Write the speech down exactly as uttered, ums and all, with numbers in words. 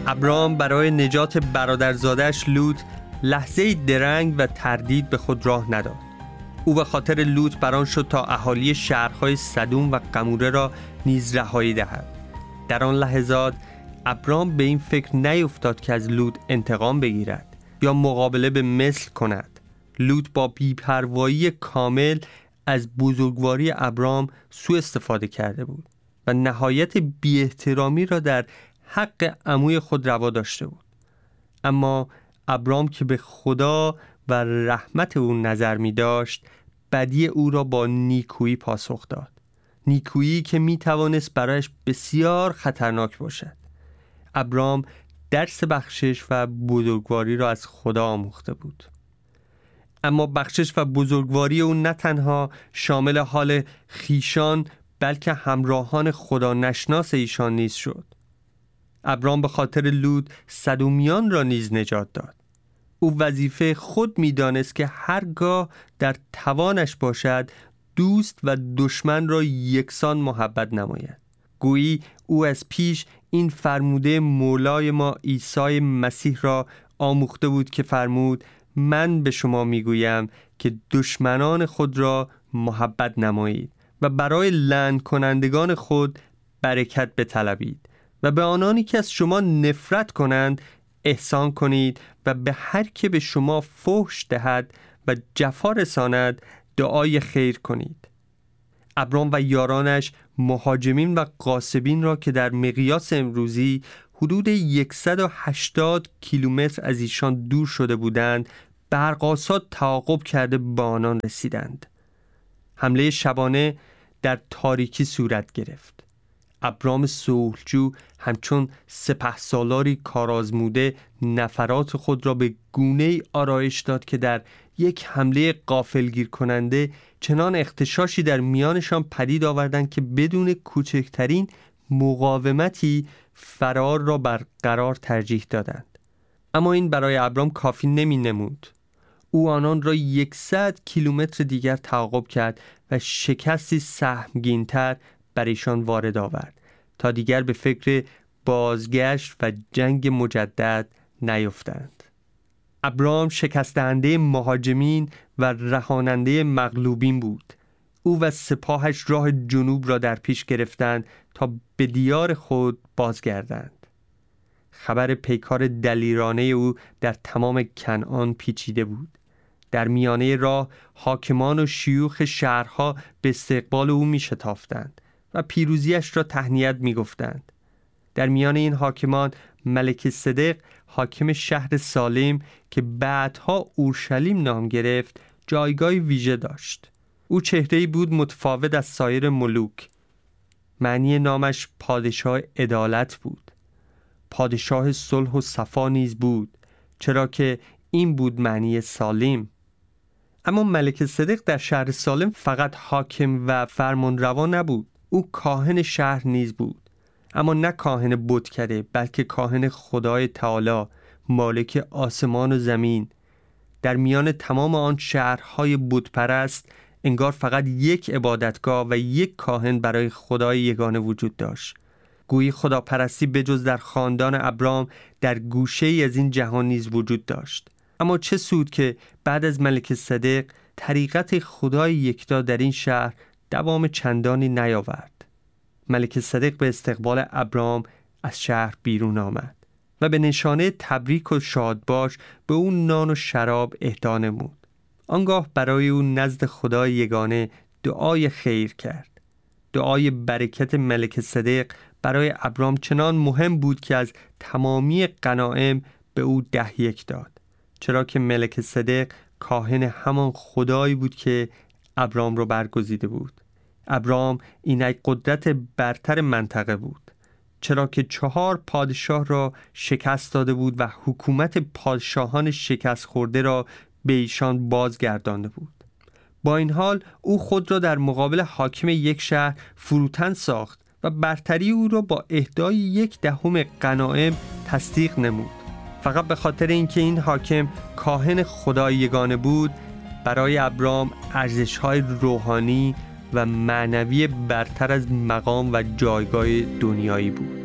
ابرام برای نجات برادرزاده‌اش لوط لحظه‌ای درنگ و تردید به خود راه نداد. او به خاطر لوط بران شد تا اهالی شهرهای سدوم و قموره را نیز رهایی دهد. در آن لحظات ابرام به این فکر نیفتاد که از لوط انتقام بگیرد یا مقابله به مثل کند. لوط با بی‌پروایی کامل از بزرگواری ابرام سوء استفاده کرده بود و نهایت بی احترامی را در حق عموی خود روا داشته بود. اما ابرام که به خدا و رحمت او نظر می داشت، بدی او را با نیکویی پاسخ داد. نیکویی که می توانست برایش بسیار خطرناک باشد. ابرام درس بخشش و بزرگواری را از خدا آموخته بود. اما بخشش و بزرگواری او نه تنها شامل حال خیشان بلکه همراهان خدا نشناس ایشان نیز شد. ابرام به خاطر لوط سدومیان را نیز نجات داد. او وظیفه خود می دانست که هرگاه در توانش باشد دوست و دشمن را یکسان محبت نماید. گویی او از پیش این فرموده مولای ما عیسی مسیح را آموخته بود که فرمود: من به شما میگویم که دشمنان خود را محبت نمایید و برای لعن کنندگان خود برکت بطلبید و به آنانی که از شما نفرت کنند احسان کنید و به هر که به شما فحش دهد و جفا رساند دعای خیر کنید. ابرام و یارانش مهاجمین و غاصبین را که در مقیاس امروزی حدود صد و هشتاد کیلومتر از ایشان دور شده بودند، برقاسا تعاقب کرده به آنان رسیدند. حمله شبانه در تاریکی صورت گرفت. ابرام صلحجو همچون سپهسالاری کارآزموده نفرات خود را به گونه‌ای آرایش داد که در یک حمله غافلگیر کننده چنان اغتشاشی در میانشان پدید آوردند که بدون کوچکترین مقاومتی فرار را برقرار ترجیح دادند. اما این برای ابرام کافی نمی نمود. او آنان را صد کیلومتر دیگر تعاقب کرد و شکستی سهمگین‌تر بر ایشان وارد آورد تا دیگر به فکر بازگشت و جنگ مجدد نیفتند. ابرام شکستنده مهاجمین و رهاننده مغلوبین بود. او و سپاهش راه جنوب را در پیش گرفتند تا به دیار خود بازگردند. خبر پیکار دلیرانه او در تمام کنعان پیچیده بود. در میانه راه حاکمان و شیوخ شهرها به استقبال او می شتافتند و پیروزیش را تهنیت می گفتند. در میان این حاکمان ملک صدق حاکم شهر سالم که بعدها اورشلیم نام گرفت جایگاه ویژه داشت. او چهره‌ای بود متفاوت از سایر ملوک. معنی نامش پادشاه عدالت بود. پادشاه صلح و صفا نیز بود، چرا که این بود معنی سالم. اما ملک صدق در شهر سالم فقط حاکم و فرمانروا نبود. او کاهن شهر نیز بود، اما نه کاهن بتکده بلکه کاهن خدای تعالی، مالک آسمان و زمین. در میان تمام آن شهرهای بتپرست انگار فقط یک عبادتگاه و یک کاهن برای خدای یگانه وجود داشت. گویی خداپرستی بجز در خاندان ابرام در گوشه‌ای از این جهان نیز وجود داشت. اما چه سود که بعد از ملک صدق طریقت خدای یکتا در این شهر دوام چندانی نیاورد. ملک صدق به استقبال ابرام از شهر بیرون آمد و به نشانه تبریک و شادباش به او نان و شراب اهدا نمود. آنگاه برای او نزد خدای یگانه دعای خیر کرد. دعای برکت ملک صدق برای ابرام چنان مهم بود که از تمامی غنایم به او ده یک داد، چرا که ملک صدق کاهن همان خدایی بود که ابرام را برگزیده بود. ابرام اینک قدرت برتر منطقه بود، چرا که چهار پادشاه را شکست داده بود و حکومت پادشاهان شکست خورده را به ایشان بازگردانده بود. با این حال او خود را در مقابل حاکم یک شهر فروتن ساخت و برتری او را با اهدای یک دهم غنایم تصدیق نمود. فقط به خاطر اینکه این حاکم کاهن خدای یگانه بود، برای ابرام ارزش‌های روحانی و معنوی برتر از مقام و جایگاه دنیایی بود.